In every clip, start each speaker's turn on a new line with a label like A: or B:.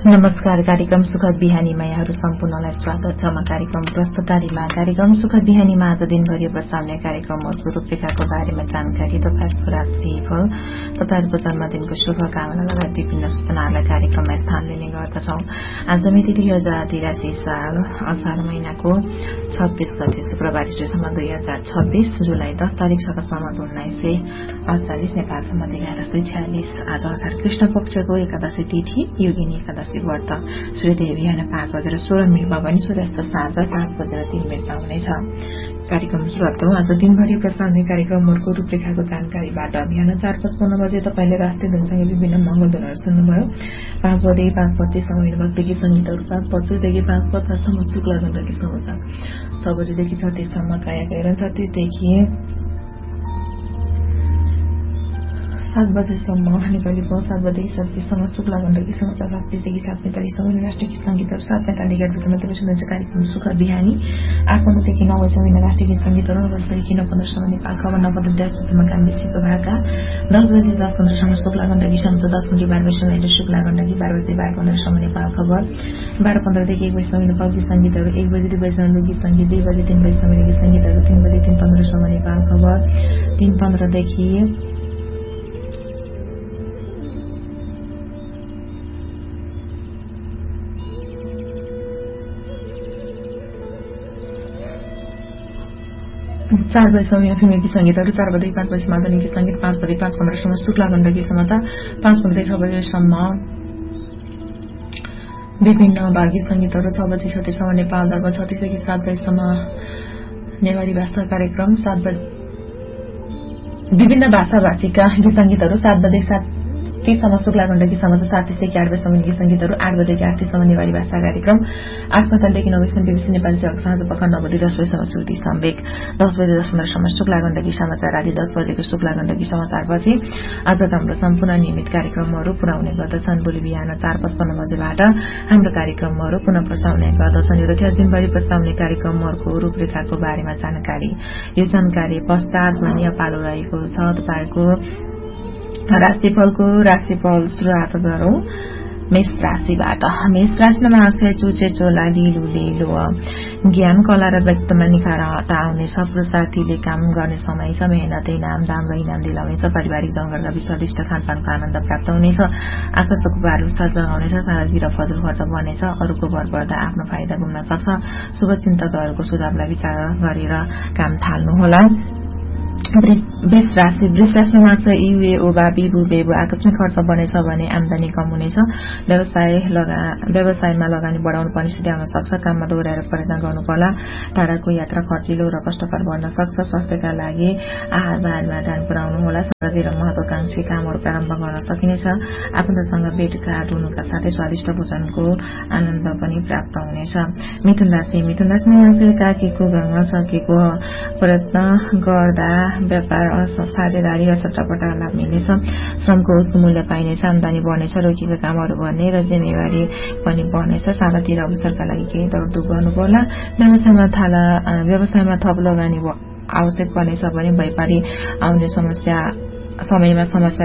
A: नमस्कार। कार्यक्रम सुखद बिहानीमा यहाँहरू सम्पूर्णलाई स्वागत छ। म कार्यक्रम प्रस्तुतारीमा। कार्यक्रम सुखद बिहानीमा आज दिनभरि प्रसाउने कार्यक्रमहरूको रूपरेखाको बारेमा जानकारी, तपाईहरूको राशिफल, तपाईहरूको जन्मदिनको शुभकामना लगायत विभिन्न सूचनाहरूलाई कार्यक्रममा स्थान लिने गर्दछौं। आज मिति 2083 साल असार महिनाको 26 गते शुक्रबार ईस्वीसम्म 2026 जुलाई 10 तारिक सम्म 1948 नेपाल सम्म 1146। आज असार कृष्ण पक्षको एकादशी तिथि, योगिनी एकादशी व्रत। सूर्योदय बिहान 5:16 पनि सूर्यास्त साँझ 7:03 हुनेछ। कार्यक्रम सुरुवात गरौं। आज दिनभरि प्रसारण कार्यक्रमहरूको रूपरेखाको जानकारीबाट। बिहान 4:55 बजे तपाईले राष्ट्रिय धुनसँगै विभिन्न मंगल धुनहरू सुन्नुभयो। 5 बजेदेखि 5:25 सम्म भक्तिगीत संगीतहरू, 5:25 देखि 5:50 सम्म शुक्ल गण्डकी समाचार, 6 बजेदेखि 36 सम्म कायाकरण, 36 देखि 7 बजेसम्म नेपाली पाउ, 7 बजेदेखि 37 सम्म शुक्ल गण्डकी समाचार, 37 देखि 7:45 सम्म राष्ट्रिय गीत संगीतहरू, 7:45 बजेसम्म तपाईले सुन्नुहुन्छ कार्यक्रम सुखद बिहानी। 8 बजेदेखि 9 बजेसम्म राष्ट्रिय गीत संगीतहरू, 9 बजेदेखि 9:15 सम्म नेपाल खबर, 9:10 बजेसम्म काम बेसीको भाका, 10 बजेदेखि 10:15 सम्म शुक्ल गण्डकी समाचार, 10 मिनेट 12 बजेसम्म शुक्ल गण्डकी, 12 बजेदेखि 12:15 सम्म नेपाल खबर, 12:15 देखि 1 बजेसम्म नेपाल गीत संगीतहरू, 1 बजे 2 बजेसम्म लोकगीत संगीत, 2 बजे 3 बजेसम्म गीत संगीतहरू, 3 बजे 3:15 सम्म नेपाल खबर, 3:15 देखि 4 बजेसम्म एफएम गीत संगीतहरू, 4 बजेदेखि 5 बजेसम्म आधुनिक गीत संगीत, 5 बजेदेखि 5:15 सम्म शुक्ल गण्डकी समाचार, 5 बजेदेखि 6 बजेसम्म विभिन्न गीत संगीतहरू, 6 बजे 36 सम्म नेपाल दर्पण, 36 देखि 7 बजेसम्म नेवारी भाषा कार्यक्रम, 7 बजे विभिन्न भाषाभाषीका गीत संगीतहरू, 7 बजेदेखि 7:30 सम्म शुक्ल गण्डकी समाचार, 7:30 देखि 8 बजेसम्म गीत संगीतहरू, 8 बजेदेखि 8:30 सम्म नेवारी भाषा कार्यक्रम, 8:45 देखि 9 बजेसम्म बीबीसी नेपाली सेवाको साँझ पख, 9 बजे 10 बजेसम्म श्रुति सम्वेक, 10 बजे 10:15 सम्म शुक्ल गण्डकी समाचार आदि, 10 बजेको शुक्ल गण्डकी समाचारपछि आजका हाम्रो सम्पूर्ण नियमित कार्यक्रमहरू पुरा हुने गर्दछन्। भोलि बिहान 4:55 बजेबाट हाम्रो कार्यक्रमहरू पुनः प्रसाउने गर्दछन्। यो थियो दिनभरि प्रसाउने कार्यक्रमहरूको रूपरेखाको बारेमा जानकारी। यो जानकारी पश्चात भने पालो रहेको छ तपाईको राशिफल सुरुवात गरौं मेष राशिबाट। मेष राशिमा अक्षय चुचे चोला लिलु लिलो ज्ञान कला र व्यक्तित्वमा निखार आउनेछ। पुरुषार्थीले काम गर्ने समय छ। मेहनतै नाम दाम र इनाम दिलाउनेछ। पारिवारिक जंगलका विस्वादिष्ट खानपानको आनन्द प्राप्त हुनेछ। आकर्षक उपहार उत्साह जगाउनेछ। सारातिर फजुल खर्च बनेछ। अरूको भर पर्दा आफ्नो फाइदा गुम्न सक्छ। शुभचिन्तकहरूको सुझावलाई विचार गरेर काम थाल्नुहोला। वृष राशिमा छ युएओ बा बिबु बेबु आकस्मिक खर्च बनेछ भने आमदानी कम हुनेछ। व्यवसायमा लगानी बढाउनु पर्ने स्थिति आउन सक्छ। काममा दोहोऱ्याएर परिवर्तन गर्नु पर्ला। टाढाको यात्रा खर्चिलो र कष्टकर बन्न सक्छ। स्वास्थ्यका लागि आहार बाहारमा ध्यान पुर्याउनु होला। सरकारी र महत्वाकांक्षी कामहरू प्रारम्भ गर्न सकिनेछ। आफन्तसँग भेटघाट हुनुका साथै स्वादिष्ट भोजनको आनन्द पनि प्राप्त हुनेछ। मिथुन राशिमा काकीको घरमा सकेको प्रयत्न गर्दा व्यापार साझेदारी र सट्टापट्टा लाभ मिल्नेछ। श्रमको उसको मूल्य पाइनेछ। आमदानी बढ्नेछ। रोकिएका कामहरू गर्ने र जिम्मेवारी पनि बढ्नेछ। साधातिर अवसरका लागि केही दौडधुप गर्नु पर्ला। व्यवसायमा थप लगानी आवश्यक पर्नेछ भने व्यापारी आउने समयमा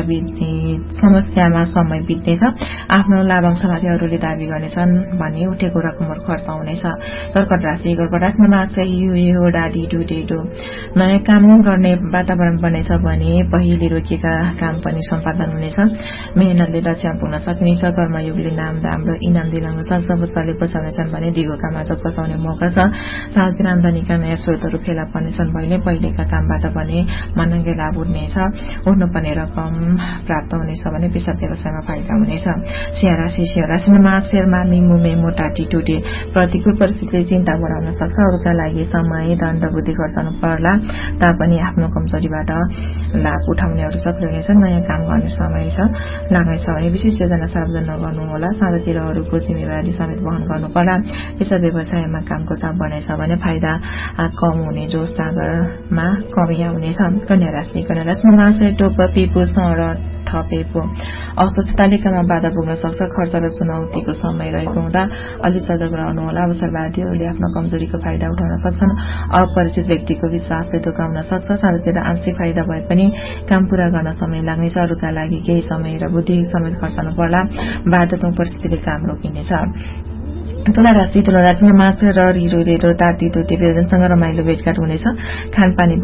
A: समय बित्नेछ। आफ्नो लाभांशमाथि अरूले दावी गर्नेछन् भने उठेको रकमहरू खर्च हुनेछ। कर्कट राशिमा अक्षय युएहो डाडी डुडेडो नयाँ काम गर्ने वातावरण बन्नेछ भने पहिले रोकिएका काम पनि सम्पादन हुनेछ। मेहनतले लक्ष्य पुग्न सकिनेछ। कर्मयोगले नाम दाम र इनाम दिलाउन सक्छ। पुष्पले बचाउनेछन् भने दिगोका माझ बचाउने मौका छ। सालतिर आमदानीका नयाँ स्रोतहरू फेला पर्नेछन् भने पहिलेका कामबाट पनि मनङ्गे लाभ उठ्नेछ। पर्ने रकम प्राप्त हुनेछ भने पेसा व्यवसायमा फाइदा हुनेछ। सिंह राशिमा शेयर मार्मी मुमे मोटा टिटुटे प्रतिकूल परिस्थितिले चिन्ता बढाउन सक्छ। अरूका लागि समय दण्ड बुद्धि खर्चाउनु पर्ला तापनि आफ्नो कमजोरीबाट लाभ उठाउनेहरू सक्रिय हुनेछन्। नयाँ काम गर्ने समय लाग्नेछ भने विशेष योजना सार्वजनिक नगर्नुहोला। साधातिर अरूको जिम्मेवारी समेत वहन गर्नु पर्ला। पेसा व्यवसायमा कामको चाप बढ्नेछ भने फाइदा कम हुने जोश जागरमा कमी आउनेछ। कन्या राशिमा पिपुसँग र थपेको अस्वस्थताले काममा बाधा पुग्न सक्छ। खर्च र चुनौतीको समय रहेको हुँदा अलि सजग रहनुहोला। अवसरवादीहरूले आफ्नो कमजोरीको फाइदा उठाउन सक्छन्। अपरिचित व्यक्तिको विश्वासले धोकाउन सक्छ। साथै आंशिक फाइदा भए पनि काम पूरा गर्न समय लाग्नेछ। अरूका लागि केही समय र बुद्धि समेत खर्चनु पर्ला। बाधात्मक परिस्थितिले काम रोकिनेछ। तुला राशि मास र रिरो ताती तोते प्रियजनसँग रमाइलो भेटघाट हुनेछ। खानपानी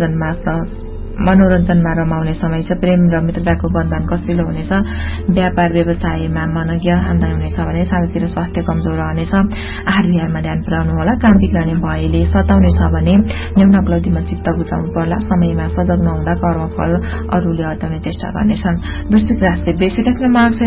A: मनोरञ्जनमा रमाउने समय छ। प्रेम र मित्रताको बन्धन कसिलो हुनेछ। व्यापार व्यवसायमा मनज्ञ आमदानी हुनेछ भने साथीतिर स्वास्थ्य कमजोर रहनेछ। आहार विहारमा ध्यान पुर्याउनु होला। काम बिग्रने भएले सताउनेछ भने न्यून उपलब्धिमा चित्त बुझाउनु पर्ला। समयमा सजग नहुँदा कर्मफल अरूले हटाउने चेष्टा गर्नेछन्। वृश्चिक राशि बेसिकसमा मार्क्स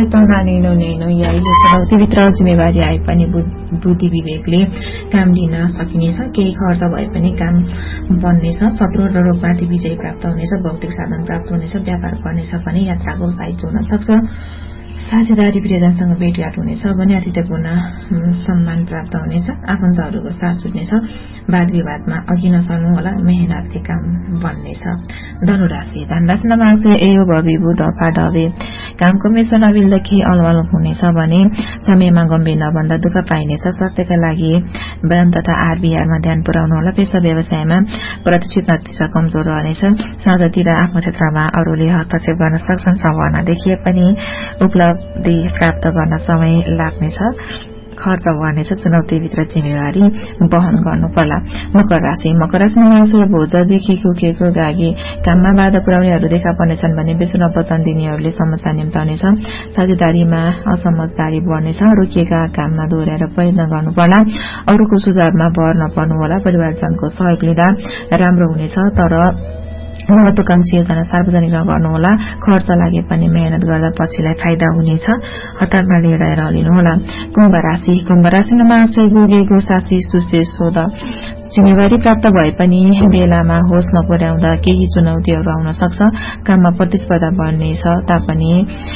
A: चुनौतीभित्र जिम्मेवारी आए पनि बुद्धि विवेकले काम लिन सकिनेछ। केही खर्च भए पनि काम बन्नेछ। शत्रु र रोगमाथि विजय प्राप्त हुनेछ। भौतिक साधन प्राप्त हुनेछ। व्यापार गर्नेछ भने यात्राको साइज हुन सक्छ। साझेदारी प्रियजनसँग भेटघाट हुनेछ भने अतिथिपूर्ण सम्मान प्राप्त हुनेछ। आफन्तहरूको साथ छुट्नेछ। वाद विवादमा अघि नसर्नु होला। मेहनतले काम बन्नेछ। धनुराशि धनराशिमा मार्क्स भविभू दफा डबे कामको मेसो नबिल्दखि अलवल हुनेछ भने समयमा गम्भीर नभन्दा दुःख पाइनेछ। स्वास्थ्यका लागि व्यायाम तथा आहार विहारमा ध्यान पुर्याउनु होला। पेशा व्यवसायमा प्रतीक्षित नतिजा कमजोर रहनेछ। साँझतिर आफ्नो क्षेत्रमा अरूले हस्तक्षेप गर्न सक्छन्। सम्भावना देखिए पनि उपलब्धि प्राप्त गर्न समय लाग्नेछ। खर्च गर्नेछ। चुनौतीभित्र जिम्मेवारी वहन गर्नु पर्ला। मकर राशिमा मान्छे भोज केको गागी काममा बाधा पुर्याउनेहरू देखा पर्नेछन् भने बेच्न वचन दिनेहरूले समस्या निम्ताउनेछ। साझेदारीमा असमझदारी बढ्नेछ। रोकिएका काममा दोहोऱ्याएर प्रयत्न गर्नु पर्ला। अरूको सुझावमा भर नपर्नु होला। परिवारजनको सहयोग लिँदा राम्रो हुनेछ। तर महत्वाकांक्षी योजना सार्वजनिक नगर्नु होला। खर्च लागे पनि मेहनत गर्दा पछिलाई फाइदा हुनेछ। हतारमा लिएर लिनु होला। कुम्भ राशिमा गुगेको सासी सुसे सोध जिम्मेवारी प्राप्त भए पनि बेलामा होस नपुर्याउँदा केही चुनौतीहरू आउन सक्छ। काममा प्रतिस्पर्धा बढ्नेछ तापनि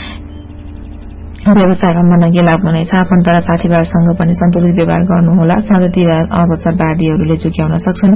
A: व्यवसायमा मनज्ञ लाभ हुनेछ। आफन्त र साथीभाइसँग पनि सन्तुलित व्यवहार गर्नुहोला। साँझतिर अवसरवादीहरूले झुक्याउन सक्छन्।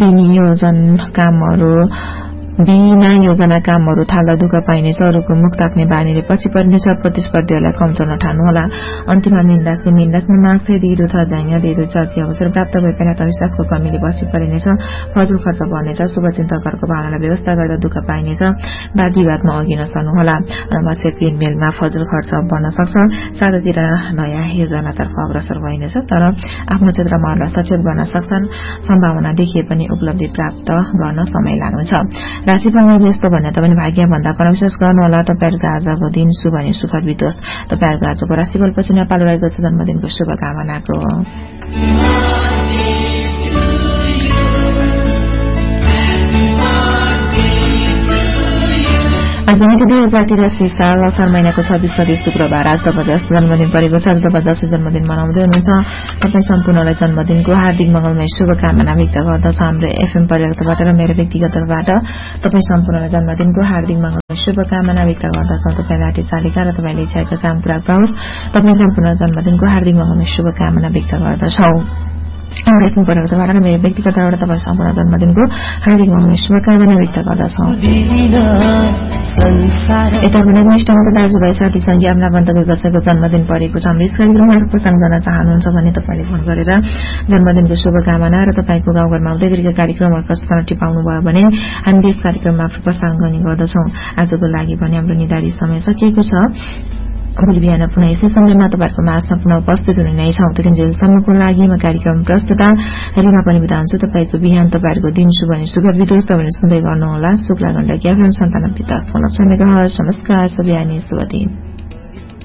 A: बिना योजना कामहरू थाल्दा दुःख पाइनेछ। अरूको मुख ताक्ने बानीले पछि पर्नेछ। प्रतिस्पर्धीहरूलाई कमजोर नठान्नुहोला। अन्तिममा मीनराशिमा मार्क्स दिदो छ जाइया दिदो चर्ची अवसर प्राप्त भए पनि आत्मविश्वासको कमीले पछि परिनेछ। फजुल खर्च बढ्नेछ। शुभचिन्तकहरूको भावनालाई व्यवस्था गर्दा दुःख पाइनेछ। वाद विवादमा अघि नसर्नुहोला। अनावश्यक किनमेलमा फजुल खर्च बढ्न सक्छ। साथीतिर नयाँ योजनातर्फ अग्रसर भइनेछ। तर आफ्नो क्षेत्रमा हस्तक्षेप गर्न सक्छन्। सम्भावना देखिए पनि उपलब्धि प्राप्त गर्न समय लाग्नेछ। राशिफलमा जस्तो भन्ने तपाईँ भाग्यभन्दा परविश्वास गर्नुहोला। तपाईँहरूको आजको दिन शुभ अनि सुखद बितोस्। तपाईँहरूको आजको राशिफल पछि नेपाल रहेको छ जन्मदिनको शुभकामनाको आज 2083 साल असार महिनाको 26 गते शुक्रबार आज जबरजस्त जन्मदिन परेको छ। जबरजस्त जन्मदिन मनाउँदै हुनुहुन्छ तपाईँ सम्पूर्णलाई जन्मदिनको हार्दिक मंगलमय शुभकामना व्यक्त गर्दछ। हाम्रो एफएम परिवारबाट र मेरो व्यक्तिगत तर्फबाट तपाईँ सम्पूर्णलाई जन्मदिनको हार्दिक मंगलमय शुभकामना व्यक्त गर्दछौँ। तपाईँलाई चालिका र तपाईँले इच्छाका काम पूरा गरोस्। तपाईँ सम्पूर्ण जन्मदिनको हार्दिक मंगलमय शुभकामना व्यक्त गर्दछौँ। मेरो व्यक्तिगत तर्फबाट तपाईँ सम्पूर्ण जन्मदिनको हार्दिक मंगलमय शुभकामना व्यक्त गर्दछौँ। यता पनि निष्ठाको दाजुभाइ साथी संघीय आफन्तको कसैको जन्मदिन परेको छ। हाम्रो यस कार्यक्रममा प्रसारण गर्न चाहनुहुन्छ भने तपाईँले फोन गरेर जन्मदिनको शुभकामना र तपाईँको गाउँघरमा हुँदै गरेका कार्यक्रमहरू प्रसारण टिपाउनु भयो भने हामीले यस कार्यक्रममा प्रसारण गर्ने गर्दछौँ। आजको लागि भने हाम्रो निर्धारित समय सकिएको छ। भोलि बिहान पुनः यसै समयमा तपाईँहरूको माझमा पुनः उपस्थित हुने नै छौँ। त्यतिन्जेलसम्मको लागि म कार्यक्रम प्रस्तुता रिमा पनि बिदा हुन्छु। तपाईँको बिहान तपाईँहरूको दिन शुभ अनि सुखद बितोस्। तपाईँले सुन्दै गर्नुहोला शुक्ला गण्डकी एफएम 97.5 नमस्कार, शुभ दिन।